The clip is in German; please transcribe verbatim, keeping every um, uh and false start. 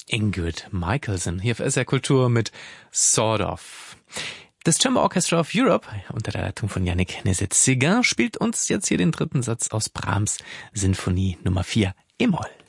Ingrid Michaelson hier auf S R Kultur mit Sort of. Das Chamber Orchestra of Europe unter der Leitung von Yannick Nézet-Séguin spielt uns jetzt hier den dritten Satz aus Brahms Sinfonie Nummer vier E-Moll.